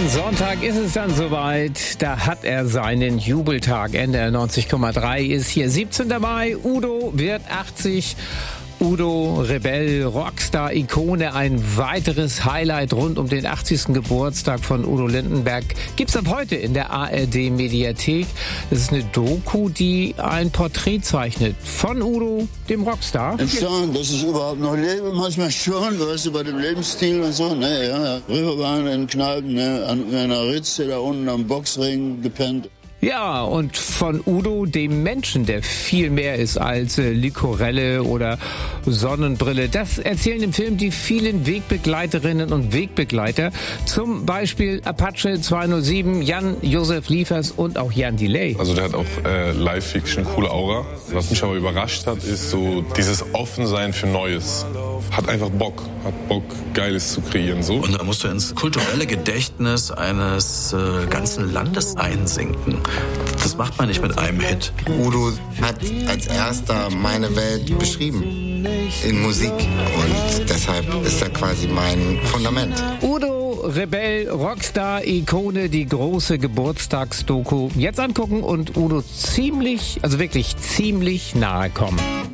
Nächsten Sonntag ist es dann soweit. Da hat er seinen Jubeltag. NDR 90,3 ist hier. 17. Mai. Udo wird 80. Udo, Rebell, Rockstar, Ikone, ein weiteres Highlight rund um den 80. Geburtstag von Udo Lindenberg gibt's ab heute in der ARD-Mediathek. Das ist eine Doku, die ein Porträt zeichnet von Udo, dem Rockstar. Entstanden, dass ich überhaupt noch lebe, manchmal schon, weißt du, bei dem Lebensstil und so, ne, ja. Rüberbahn in Kneipen, ne, an einer Ritze da unten am Boxring gepennt. Ja, und von Udo, dem Menschen, der viel mehr ist als Likorelle oder Sonnenbrille. Das erzählen im Film die vielen Wegbegleiterinnen und Wegbegleiter. Zum Beispiel Apache 207, Jan-Josef Liefers und auch Jan Delay. Also der hat auch Live-Fiction, coole Aura. Was mich aber überrascht hat, ist so dieses Offensein für Neues. Hat einfach Bock, Geiles zu kreieren. So. Und da musst du ins kulturelle Gedächtnis eines ganzen Landes einsinken. Das macht man nicht mit einem Hit. Udo hat als erster meine Welt beschrieben in Musik und deshalb ist er quasi mein Fundament. Udo, Rebell, Rockstar, Ikone, die große Geburtstagsdoku. Jetzt angucken und Udo ziemlich, also wirklich ziemlich nahe kommen.